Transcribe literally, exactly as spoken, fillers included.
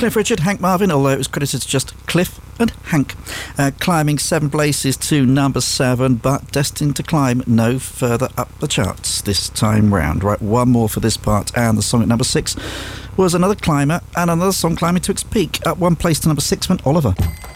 Cliff Richard, Hank Marvin, although it was credited to just Cliff and Hank. Uh, climbing seven places to number seven, but destined to climb no further up the charts this time round. Right, one more for this part, and the song at number six was another climber, and another song climbing to its peak. At one place to number six went Oliver.